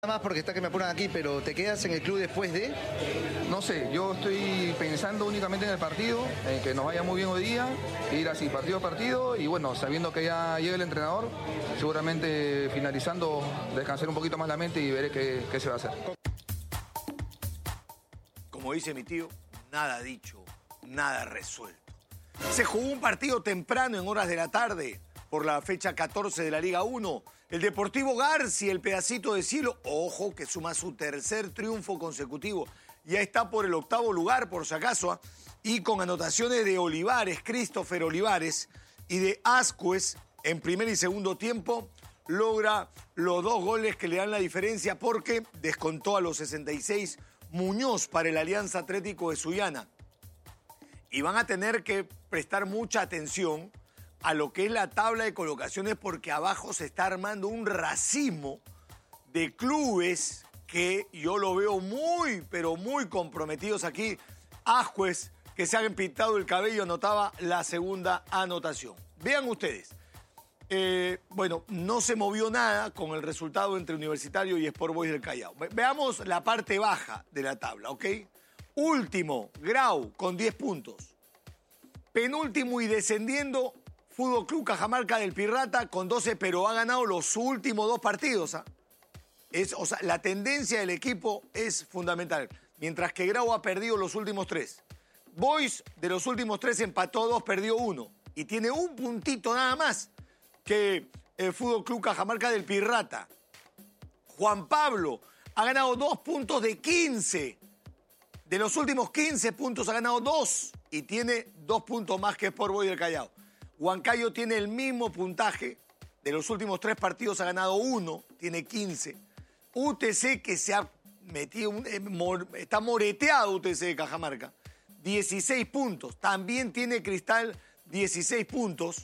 Nada más porque está que me apuran aquí, pero ¿te quedas en el club después de...? No sé, yo estoy pensando únicamente en el partido, en que nos vaya muy bien hoy día, ir así partido a partido y bueno, sabiendo que ya llega el entrenador, seguramente finalizando descansar un poquito más la mente y veré qué se va a hacer. Como dice mi tío, nada dicho, nada resuelto. Se jugó un partido temprano en horas de la tarde por la fecha 14 de la Liga 1. El Deportivo Garci, el pedacito de cielo, ojo, que suma su tercer triunfo consecutivo. Ya está por el 8º lugar, por si acaso, y con anotaciones de Olivares, Christopher Olivares, y de Ascuez en primer y segundo tiempo, logra los 2 goles que le dan la diferencia porque descontó a los 66 Muñoz para el Alianza Atlético de Sullana. Y van a tener que prestar mucha atención a lo que es la tabla de colocaciones porque abajo se está armando un racimo de clubes que yo lo veo muy, pero muy comprometidos aquí. Ascuez, que se han pintado el cabello, anotaba la segunda anotación. Vean ustedes. Bueno, no se movió nada con el resultado entre Universitario y Sport Boys del Callao. Veamos la parte baja de la tabla, ¿ok? Último, Grau, con 10 puntos. Penúltimo y descendiendo, Fútbol Club Cajamarca del Pirrata con 12, pero ha ganado los últimos 2 partidos. O sea, la tendencia del equipo es fundamental. Mientras que Grau ha perdido los últimos 3. Boys, de los últimos 3, empató 2, perdió 1. Y tiene un puntito nada más que el Fútbol Club Cajamarca del Pirrata. Juan Pablo ha ganado 2 puntos de 15. De los últimos 15 puntos ha ganado 2 y tiene 2 puntos más que Sport Boys del Callao. Huancayo tiene el mismo puntaje. De los últimos 3 partidos ha ganado 1, tiene 15. UTC, que se ha metido, está moreteado UTC de Cajamarca, 16 puntos. También tiene Cristal 16 puntos.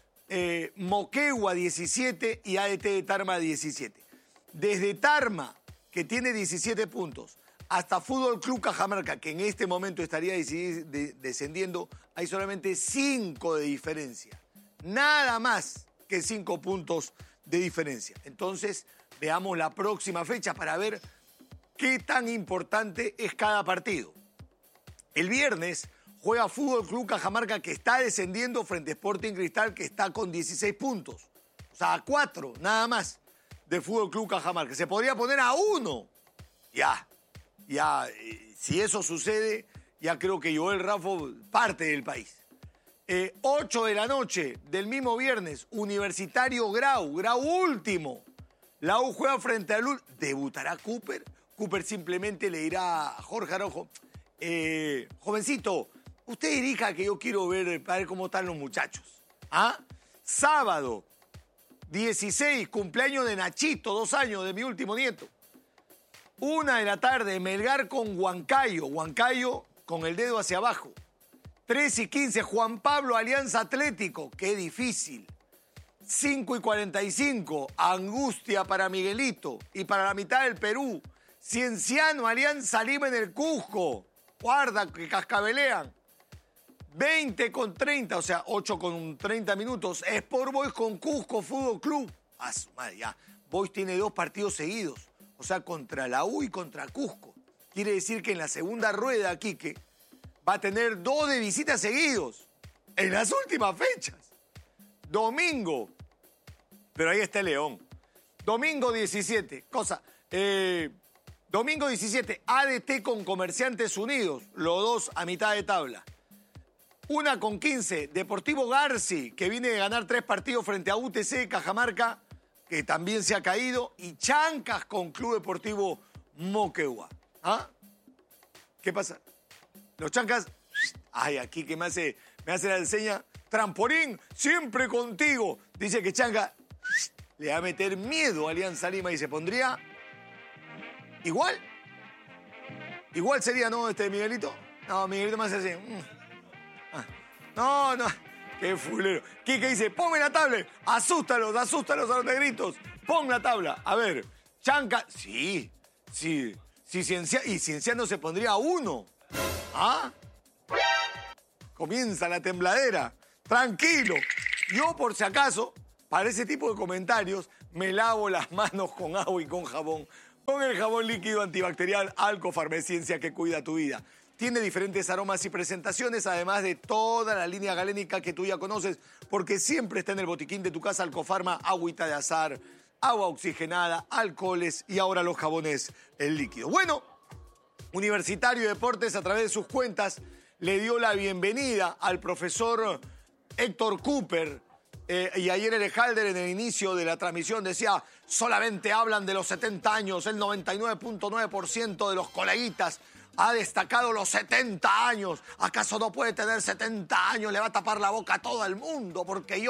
Moquegua 17 y ADT de Tarma 17. Desde Tarma, que tiene 17 puntos, hasta Fútbol Club Cajamarca, que en este momento estaría descendiendo, hay solamente 5 de diferencia. Nada más que 5 puntos de diferencia. Entonces, veamos la próxima fecha para ver qué tan importante es cada partido. El viernes juega Fútbol Club Cajamarca, que está descendiendo, frente a Sporting Cristal, que está con 16 puntos. O sea, a 4, nada más, de Fútbol Club Cajamarca. Se podría poner a 1. Ya, si eso sucede, ya creo que Joel Raffo parte del país. 8 de la noche del mismo viernes, Universitario Grau último. La U juega frente a Lul. ¿Debutará Cooper? Cooper simplemente le dirá a Jorge Araujo, jovencito, usted dirija que yo quiero ver, para ver cómo están los muchachos. Sábado, 16, cumpleaños de Nachito, 2 años, de mi último nieto. 1 de la tarde, Melgar con Huancayo. Huancayo con el dedo hacia abajo. 3 y 15, Juan Pablo, Alianza Atlético. Qué difícil. 5 y 45, angustia para Miguelito. Y para la mitad del Perú, Cienciano, Alianza Lima en el Cusco. Guarda, que cascabelean. 20 con 30, o sea, 8 con 30 minutos. Sport Boys con Cusco Fútbol Club. Madre, ya. Boys tiene 2 partidos seguidos. O sea, contra la U y contra Cusco. Quiere decir que en la segunda rueda, Quique, va a tener 2 de visitas seguidos. En las últimas fechas. Domingo. Pero ahí está el León. Domingo 17. Domingo 17. ADT con Comerciantes Unidos. Los 2 a mitad de tabla. 1 con 15. Deportivo Garci, que viene de ganar 3 partidos frente a UTC Cajamarca, que también se ha caído, y Chancas con Club Deportivo Moquegua. ¿Qué pasa? Los Chancas, aquí que me hace la seña, trampolín, siempre contigo. Dice que Chancas le va a meter miedo a Alianza Lima y se pondría igual. Igual sería, ¿no, Miguelito? No, Miguelito me hace así. No. Qué fulero. Quique dice, ponme la tabla. Asústalos a los negritos. Pon la tabla. A ver, Chanca. Sí. Cienciano se pondría a 1. Comienza la tembladera. Tranquilo. Yo, por si acaso, para ese tipo de comentarios, me lavo las manos con agua y con jabón Con el jabón líquido antibacterial Alcofarmesciencia que cuida tu vida. Tiene diferentes aromas y presentaciones, además de toda la línea galénica que tú ya conoces, porque siempre está en el botiquín de tu casa Alcofarma, agüita de azahar, agua oxigenada, alcoholes y ahora los jabones en líquido. Bueno, Universitario de Deportes a través de sus cuentas le dio la bienvenida al profesor Héctor Cooper. Y ayer el Halder en el inicio de la transmisión decía, solamente hablan de los 70 años, el 99.9% de los coleguitas ha destacado los 70 años. ¿Acaso no puede tener 70 años? Le va a tapar la boca a todo el mundo porque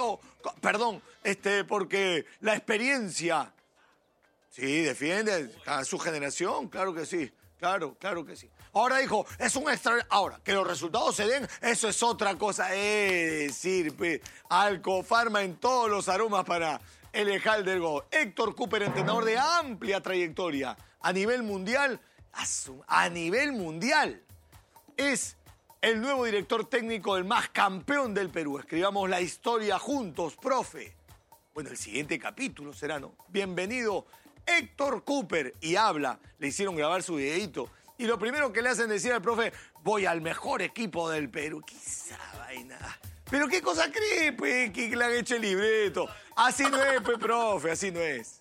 porque la experiencia. Sí, defiende a su generación, claro que sí, claro que sí. Ahora dijo, es un extra. Ahora, que los resultados se den, eso es otra cosa. Decir, Alcofarma en todos los aromas para el Ejal del Go. Héctor Cooper, entrenador de amplia trayectoria a nivel mundial. A nivel mundial. Es el nuevo director técnico del más campeón del Perú. Escribamos la historia juntos, profe. Bueno, el siguiente capítulo será, ¿no? Bienvenido, Héctor Cooper. Y habla. Le hicieron grabar su videíto. Y lo primero que le hacen decir al profe, voy al mejor equipo del Perú. ¿Qué esa vaina? ¿Pero qué cosa cree, pues, que le han hecho el libreto? Así no es, pues, profe, así no es.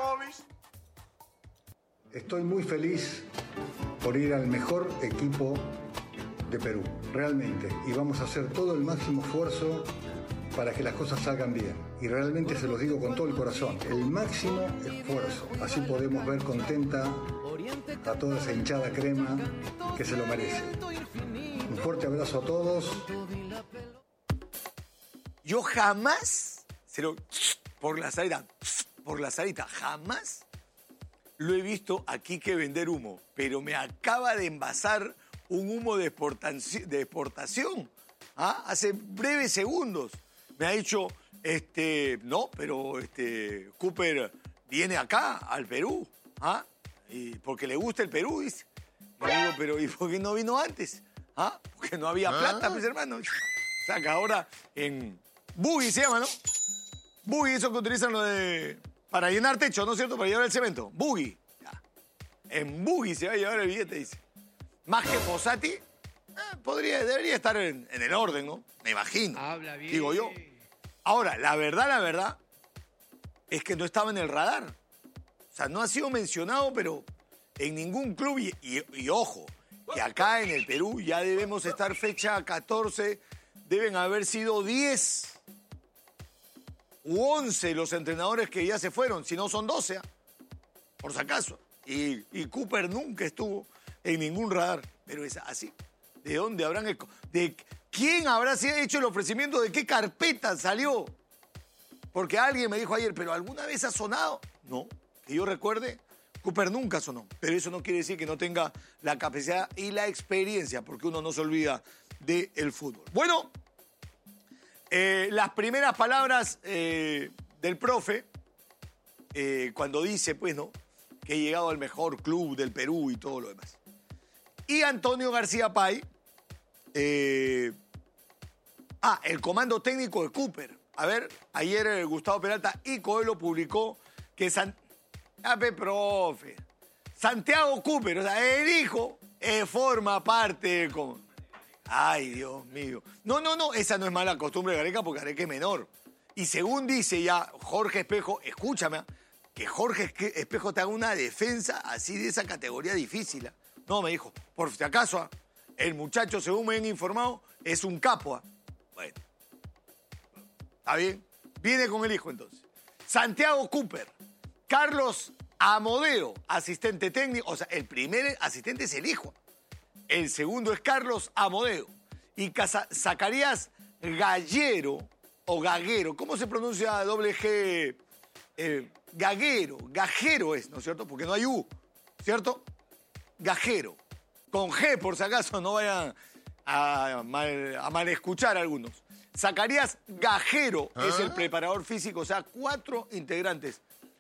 Estoy muy feliz por ir al mejor equipo de Perú, realmente. Y vamos a hacer todo el máximo esfuerzo para que las cosas salgan bien. Y realmente se los digo con todo el corazón, el máximo esfuerzo. Así podemos ver contenta a toda esa hinchada crema que se lo merece. Un fuerte abrazo a todos. Yo jamás, por la salita, jamás lo he visto a Quique vender humo, pero me acaba de envasar un humo de exportación. Hace breves segundos. Me ha dicho, Cooper viene acá, al Perú, y porque le gusta el Perú, dice. Y digo, pero ¿y por qué no vino antes? Porque no había plata, mis hermanos. Saca ahora en buggy se llama, ¿no? Buggy, eso que utilizan para llenar techo, ¿no es cierto? Para llevar el cemento. Buggy. Ya. En buggy se va a llevar el billete, dice. Más que Fossati, debería estar en el orden, ¿no? Me imagino. Habla bien. Digo yo. Ahora, la verdad, es que no estaba en el radar. O sea, no ha sido mencionado, pero en ningún club. Y ojo, que acá en el Perú ya debemos estar fecha 14. Deben haber sido 10 u 11 los entrenadores que ya se fueron. Si no son 12, por si acaso. Y Cooper nunca estuvo en ningún radar. Pero es así. ¿De dónde habrán... ¿De quién habrá hecho el ofrecimiento? ¿De qué carpeta salió? Porque alguien me dijo ayer, ¿pero alguna vez ha sonado? No, que yo recuerde, Cooper nunca sonó. Pero eso no quiere decir que no tenga la capacidad y la experiencia, porque uno no se olvida del fútbol. Bueno, las primeras palabras del profe, cuando dice, pues, ¿no?, que he llegado al mejor club del Perú y todo lo demás. Y Antonio García Pay, el comando técnico de Cooper. A ver, ayer Gustavo Peralta y Coelho publicó que profe, Santiago Cooper, o sea, el hijo, forma parte como... Ay, Dios mío. No, esa no es mala costumbre de Gareca porque Gareca es menor. Y según dice ya Jorge Espejo, escúchame, que Jorge Espejo te haga una defensa así de esa categoría difícil. No, me dijo, por si acaso, el muchacho, según me han informado, es un capo. Bueno, está bien. Viene con el hijo entonces. Santiago Cooper, Carlos Amodeo, asistente técnico. O sea, el primer asistente es el hijo. El segundo es Carlos Amodeo. Y Zacarías Gallero, o Gaguero. ¿Cómo se pronuncia doble G? Gajero es, ¿no es cierto? Porque no hay U, ¿cierto? Gajero. Con G, por si acaso, no vayan a mal escuchar a algunos. Zacarías Gajero es el preparador físico, o sea, 4 integrantes.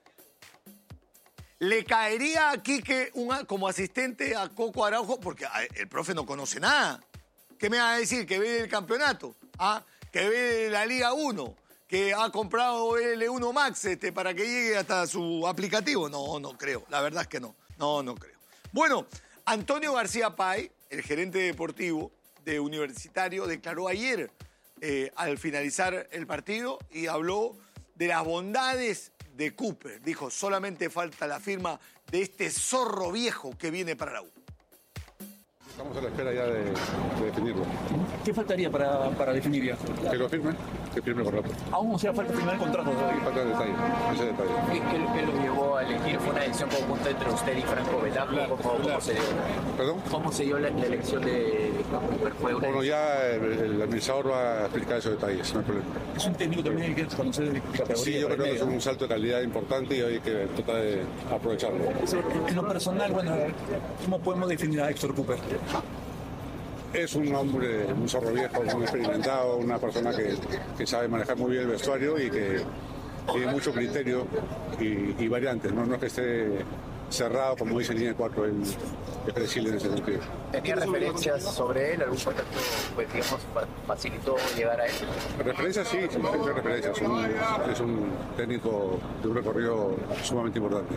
¿Le caería a Quique como asistente a Coco Araujo? Porque el profe no conoce nada. ¿Qué me va a decir? ¿Que ve el campeonato? ¿Que ve la Liga 1? ¿Que ha comprado el L1 Max para que llegue hasta su aplicativo? No creo. La verdad es que no. No creo. Bueno, Antonio García Pay, el gerente deportivo de Universitario, declaró ayer al finalizar el partido y habló de las bondades de Cooper. Dijo, solamente falta la firma de este zorro viejo que viene para la U. Estamos a la espera ya de definirlo. ¿Qué faltaría para definir ya? Que lo firme, que firme el contrato. Aún sea falta firmar el contrato todavía. Falta detalle, ese detalle. ¿Qué lo llevó a elegir? ¿Fue una decisión conjunta entre usted y Franco Velasco? ¿Cómo se dio? ¿Perdón? ¿Cómo se dio la elección de Cooper? Bueno, ya el administrador va a explicar esos detalles, no hay problema. Es un técnico también que conocer de categoría. Sí, yo creo que es un salto de calidad importante y hay que tratar de aprovecharlo. En lo personal, bueno, ¿cómo podemos definir a Héctor Cooper? Es un hombre, un zorro viejo, muy experimentado, una persona que sabe manejar muy bien el vestuario y que tiene mucho criterio y variantes, no es que esté cerrado, como dice Línea 4, él es flexible en ese sentido. ¿Tenía referencias sobre él? ¿Algún contacto, pues, digamos, facilitó llegar a él? Referencias sí, siempre referencias. Es un técnico de un recorrido sumamente importante.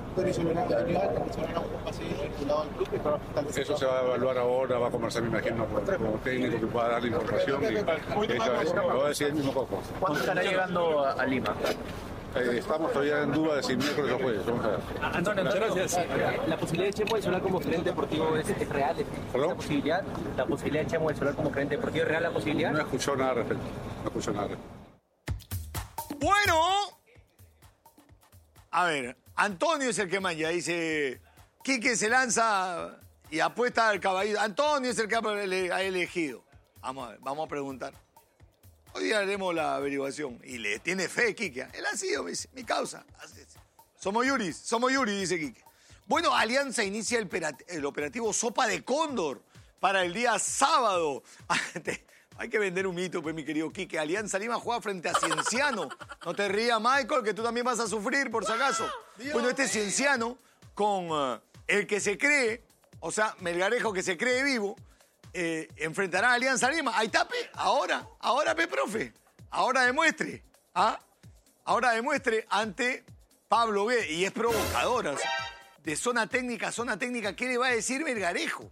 Eso se va a evaluar ahora, va a conversar, me imagino, con un técnico que pueda dar la información y me va a decir el mismo cojo. ¿Cuándo estará llegando a Lima? Estamos todavía en duda de si miércoles o jueves. Vamos a ver. Antonio, muchas gracias. ¿La posibilidad de Chemo de Solar como gerente deportivo es real? ¿Perdón? ¿La posibilidad de Chemo de Solar como gerente deportivo es real? ¿La posibilidad? No escuchó nada al respecto. No escuchó nada. Bueno, a ver, Antonio es el que manda, dice, Quique se lanza y apuesta al caballito. Antonio es el que ha elegido. Vamos a ver, vamos a preguntar. Hoy día haremos la averiguación. Y le tiene fe, Quique. Él ha sido mi causa. Somos Yuri, dice Quique. Bueno, Alianza inicia el operativo Sopa de Cóndor para el día sábado. Hay que vender un mito, pues, mi querido Quique. Alianza Lima juega frente a Cienciano. No te rías, Michael, que tú también vas a sufrir, por si acaso. Bueno, este Cienciano, con el que se cree, o sea, Melgarejo que se cree vivo, enfrentará a Alianza Lima. Ahí está, pe. Ahora, pe, profe. Ahora demuestre. Ahora demuestre ante Pablo Guede. Y es provocadora. De zona técnica, ¿qué le va a decir Melgarejo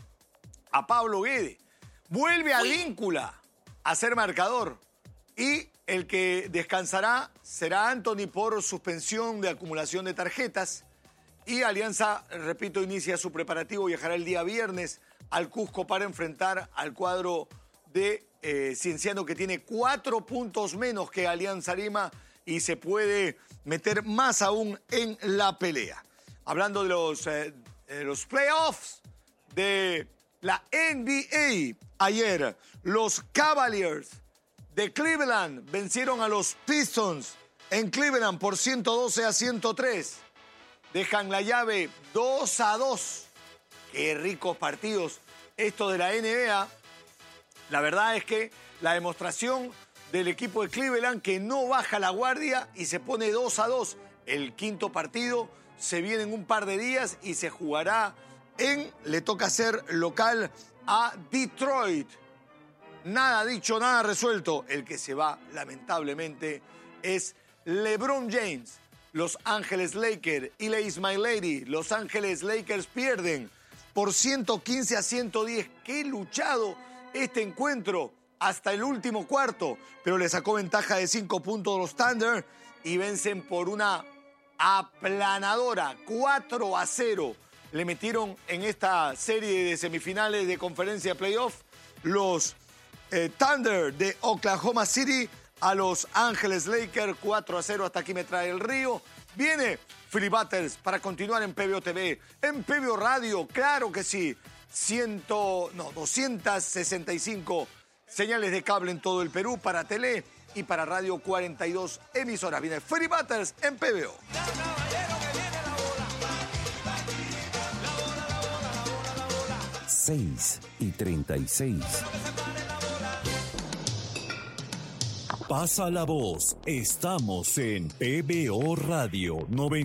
a Pablo Guede? Vuelve a Víncula a ser marcador. Y el que descansará será Anthony por suspensión de acumulación de tarjetas. Y Alianza, repito, inicia su preparativo. Viajará el día viernes al Cusco para enfrentar al cuadro de Cienciano, que tiene 4 puntos menos que Alianza Lima y se puede meter más aún en la pelea. Hablando de los playoffs de la NBA, ayer los Cavaliers de Cleveland vencieron a los Pistons en Cleveland por 112-103. Dejan la llave 2-2. Qué ricos partidos estos de la NBA. La verdad es que la demostración del equipo de Cleveland, que no baja la guardia y se pone 2-2. El quinto partido se viene en un par de días y se jugará le toca ser local a Detroit. Nada dicho, nada resuelto. El que se va, lamentablemente, es LeBron James. Los Ángeles Lakers y la My Lady. Los Ángeles Lakers pierden por 115-110. Qué luchado este encuentro hasta el último cuarto. Pero le sacó ventaja de 5 puntos los Thunder y vencen por una aplanadora 4-0. Le metieron en esta serie de semifinales de conferencia playoff los Thunder de Oklahoma City a Los Ángeles Lakers 4-0. Hasta aquí me trae el río. Viene Philly Butters para continuar en PBO TV, en PBO Radio, claro que sí. 265 señales de cable en todo el Perú para tele y para radio 42 emisoras. Viene Philly Butters en PBO. 6:36. Pasa la voz. Estamos en PBO Radio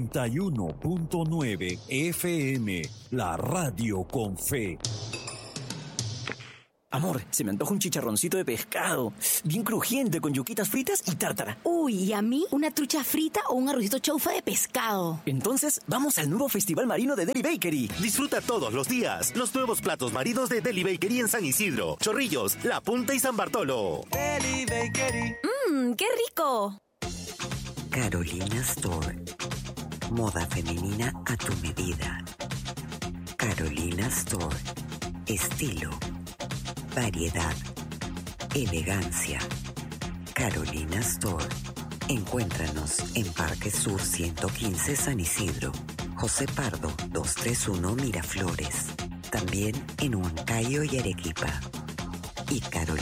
91.9 FM, la radio con fe. Amor, se me antoja un chicharroncito de pescado, bien crujiente, con yuquitas fritas y tártara. Uy, ¿y a mí una trucha frita o un arrocito chaufa de pescado? Entonces, vamos al nuevo Festival Marino de Deli Bakery. Disfruta todos los días los nuevos platos marinos de Deli Bakery en San Isidro, Chorrillos, La Punta y San Bartolo. Deli Bakery. ¡Qué rico! Carolina Store. Moda femenina a tu medida. Carolina Store. Estilo, variedad, elegancia. Carolina Store. Encuéntranos en Parque Sur 115 San Isidro, José Pardo 231 Miraflores. También en Huancayo y Arequipa. Y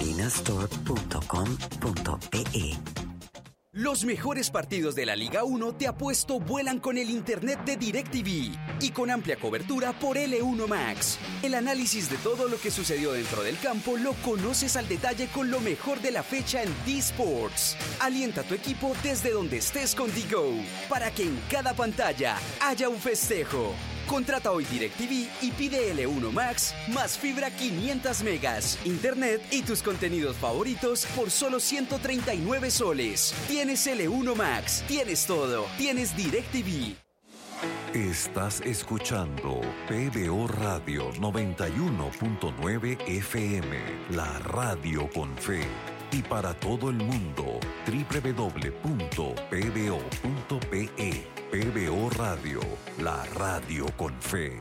carolinastore.com.pe. Los mejores partidos de la Liga 1 Te Apuesto vuelan con el internet de DirecTV y con amplia cobertura por L1 Max. El análisis de todo lo que sucedió dentro del campo lo conoces al detalle con lo mejor de la fecha en D-Sports. Alienta a tu equipo desde donde estés con D-Go para que en cada pantalla haya un festejo. Contrata hoy DirecTV y pide L1 Max más fibra 500 megas, internet y tus contenidos favoritos por solo 139 soles. Tienes L1 Max, tienes todo, tienes DirecTV. Estás escuchando PBO Radio 91.9 FM, la radio con fe. Y para todo el mundo, www.pbo.pe. PBO Radio, la radio con fe.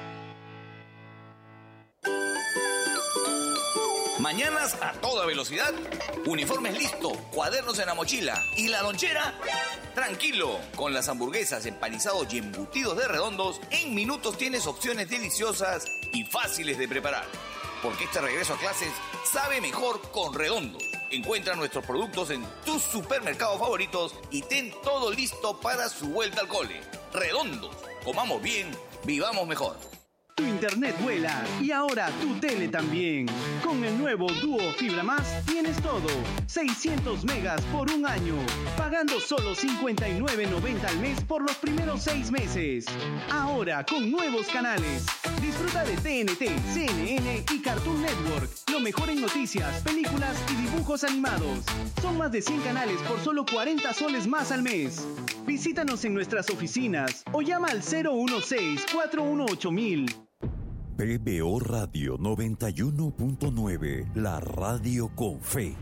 Mañanas a toda velocidad, uniformes listos, cuadernos en la mochila y la lonchera. Tranquilo, con las hamburguesas, empanizados y embutidos de Redondos, en minutos tienes opciones deliciosas y fáciles de preparar. Porque este regreso a clases sabe mejor con Redondos. Encuentra nuestros productos en tus supermercados favoritos y ten todo listo para su vuelta al cole. Redondos, comamos bien, vivamos mejor. Tu internet vuela y ahora tu tele también. Con el nuevo Duo Fibra Más tienes todo. 600 megas por un año, pagando solo $59.90 al mes por los primeros 6 meses. Ahora con nuevos canales. Disfruta de TNT, CNN y Cartoon Network. Lo mejor en noticias, películas y dibujos animados. Son más de 100 canales por solo 40 soles más al mes. Visítanos en nuestras oficinas o llama al 016-418-1000. PBO Radio 91.9, la radio con fe.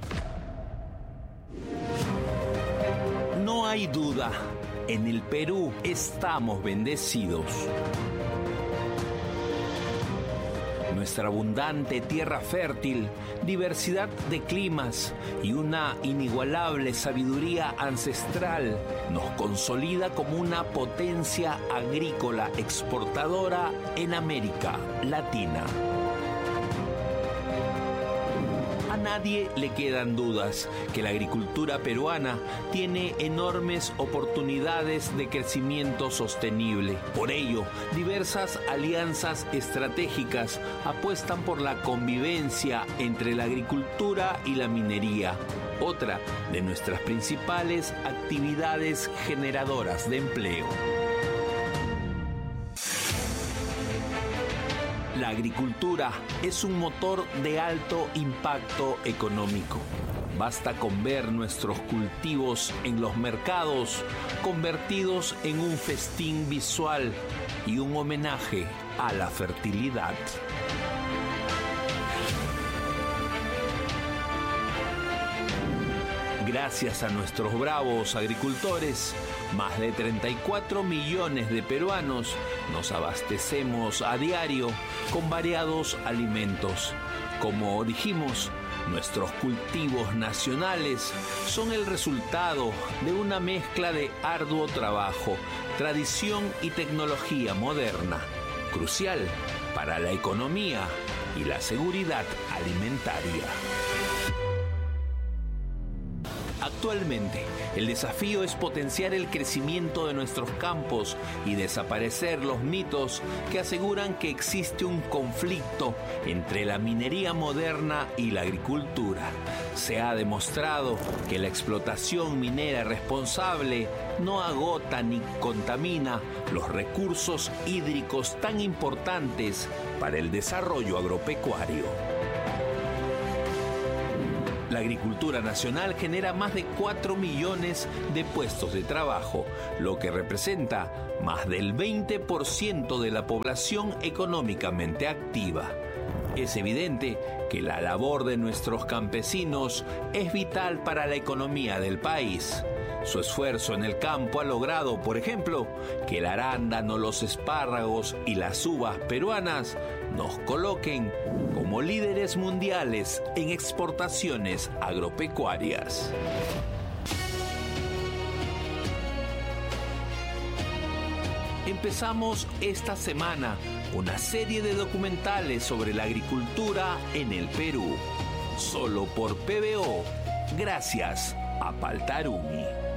No hay duda, en el Perú estamos bendecidos. Nuestra abundante tierra fértil, diversidad de climas y una inigualable sabiduría ancestral nos consolida como una potencia agrícola exportadora en América Latina. A nadie le quedan dudas que la agricultura peruana tiene enormes oportunidades de crecimiento sostenible. Por ello, diversas alianzas estratégicas apuestan por la convivencia entre la agricultura y la minería, otra de nuestras principales actividades generadoras de empleo. La agricultura es un motor de alto impacto económico. Basta con ver nuestros cultivos en los mercados convertidos en un festín visual y un homenaje a la fertilidad. Gracias a nuestros bravos agricultores, más de 34 millones de peruanos nos abastecemos a diario con variados alimentos. Como dijimos, nuestros cultivos nacionales son el resultado de una mezcla de arduo trabajo, tradición y tecnología moderna, crucial para la economía y la seguridad alimentaria. Actualmente, el desafío es potenciar el crecimiento de nuestros campos y desaparecer los mitos que aseguran que existe un conflicto entre la minería moderna y la agricultura. Se ha demostrado que la explotación minera responsable no agota ni contamina los recursos hídricos tan importantes para el desarrollo agropecuario. La agricultura nacional genera más de 4 millones de puestos de trabajo, lo que representa más del 20% de la población económicamente activa. Es evidente que la labor de nuestros campesinos es vital para la economía del país. Su esfuerzo en el campo ha logrado, por ejemplo, que el arándano, los espárragos y las uvas peruanas nos coloquen como líderes mundiales en exportaciones agropecuarias. Empezamos esta semana una serie de documentales sobre la agricultura en el Perú, solo por PBO, gracias a Paltarumi.